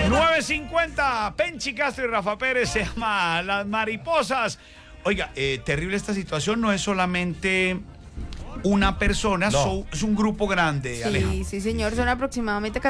9:50, Penchi Castro y Rafa Pérez, se llama Las Mariposas. Oiga, terrible esta situación, no es solamente una persona, No. es un grupo grande, Alejandro. Sí, sí, señor, son aproximadamente